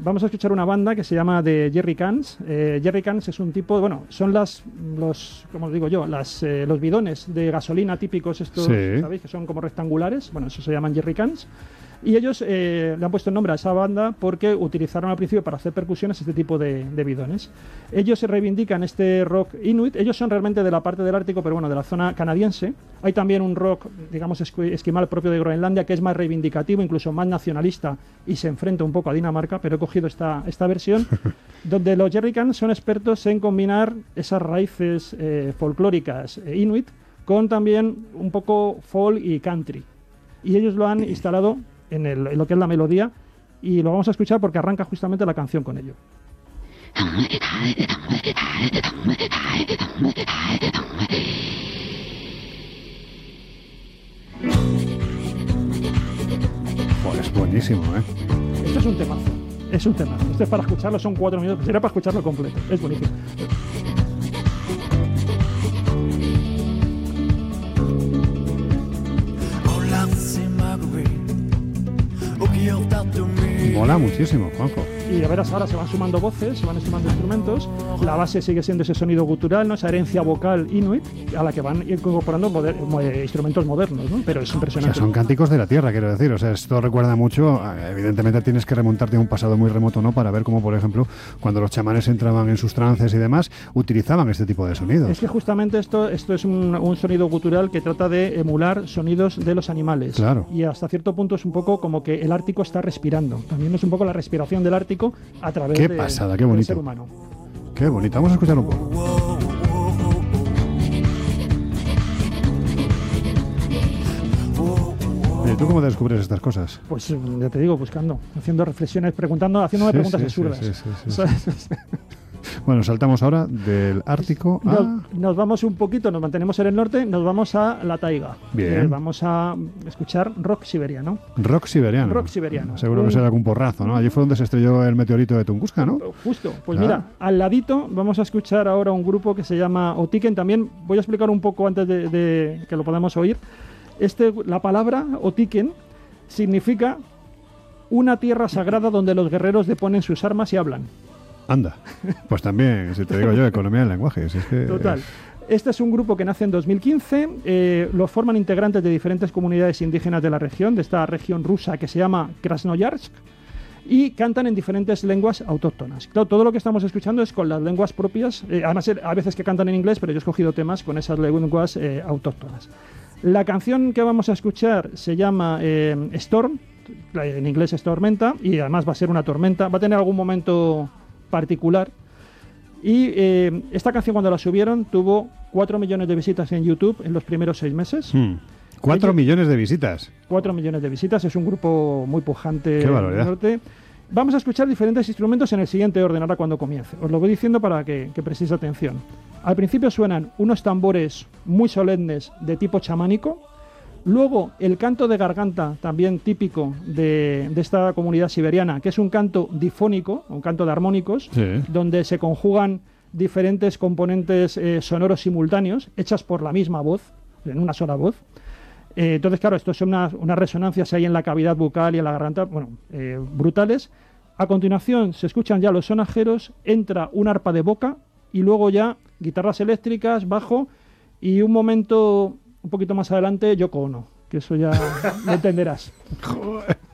vamos a escuchar una banda que se llama The Jerry Cans. Jerry Cans es un tipo, bueno, son como digo yo, los bidones de gasolina típicos estos, Sí. ¿sabéis? Que son como rectangulares. Bueno, eso se llaman Jerry Cans. Y ellos le han puesto el nombre a esa banda porque utilizaron al principio para hacer percusiones este tipo de bidones. Ellos se reivindican este rock inuit. Ellos son realmente de la parte del Ártico, pero bueno, de la zona canadiense. Hay también un rock, digamos, esquimal propio de Groenlandia, que es más reivindicativo, incluso más nacionalista, y se enfrenta un poco a Dinamarca, pero he cogido esta versión, donde los Jerrycans son expertos en combinar esas raíces folclóricas inuit con también un poco folk y country. Y ellos lo han instalado en lo que es la melodía, y lo vamos a escuchar porque arranca justamente la canción con ello. Joder, es buenísimo, ¿eh? Esto es un temazo. Es un temazo. Esto es para escucharlo, son 4 minutos, pero sería para escucharlo completo. Es buenísimo. Mola muchísimo, Juanjo. Y a verás, ahora se van sumando voces, se van sumando instrumentos. La base sigue siendo ese sonido gutural, ¿no? Esa herencia vocal inuit, a la que van incorporando instrumentos modernos, ¿no? Pero es O impresionante. sea, son cánticos de la tierra, quiero decir. O sea, esto recuerda mucho. Evidentemente tienes que remontarte a un pasado muy remoto, ¿no? Para ver cómo, por ejemplo, cuando los chamanes entraban en sus trances y demás, utilizaban este tipo de sonidos. Es que justamente esto es un sonido gutural que trata de emular sonidos de los animales. Claro. Y hasta cierto punto es un poco como que el Ártico está respirando. También es un poco la respiración del Ártico a través Qué pasada, qué bonito. del ser humano. Qué bonito. Vamos a escuchar un poco. ¿Y tú cómo descubres estas cosas? Pues ya te digo, buscando, haciendo reflexiones, haciéndome preguntas absurdas. Sí. Bueno, saltamos ahora del Ártico a... Nos vamos un poquito, nos mantenemos en el norte, nos vamos a la taiga. Bien. Vamos a escuchar rock siberiano. Rock siberiano. Rock siberiano. Seguro que será algún porrazo, ¿no? Allí fue donde se estrelló el meteorito de Tunguska, ¿no? Justo. Pues Claro. mira, al ladito vamos a escuchar ahora un grupo que se llama Otiken. También voy a explicar un poco antes de que lo podamos oír. La palabra Otiken significa una tierra sagrada donde los guerreros deponen sus armas y hablan. Anda. Pues también, si te digo yo, economía del lenguaje. Si es que... Total. Este es un grupo que nace en 2015, lo forman integrantes de diferentes comunidades indígenas de la región, de esta región rusa que se llama Krasnoyarsk, y cantan en diferentes lenguas autóctonas. Claro, todo lo que estamos escuchando es con las lenguas propias, además a veces que cantan en inglés, pero yo he escogido temas con esas lenguas autóctonas. La canción que vamos a escuchar se llama Storm, en inglés es tormenta, y además va a ser una tormenta, va a tener algún momento particular. Y esta canción, cuando la subieron, tuvo 4 millones de visitas en YouTube en los primeros 6 meses. 4 millones de visitas. 4 millones de visitas, es un grupo muy pujante. Qué barbaridad. Del norte. Vamos a escuchar diferentes instrumentos en el siguiente orden, ahora cuando comience. Os lo voy diciendo para que prestéis atención. Al principio suenan unos tambores muy solemnes de tipo chamánico. Luego el canto de garganta, también típico de esta comunidad siberiana, que es un canto difónico, un canto de armónicos, Sí. donde se conjugan diferentes componentes sonoros simultáneos, hechas por la misma voz, en una sola voz. Entonces, claro, esto son unas resonancias ahí en la cavidad bucal y en la garganta, bueno, brutales. A continuación se escuchan ya los sonajeros, entra un arpa de boca y luego ya guitarras eléctricas, bajo y un momento un poquito más adelante Yoko Ono, que eso ya lo entenderás. Joder.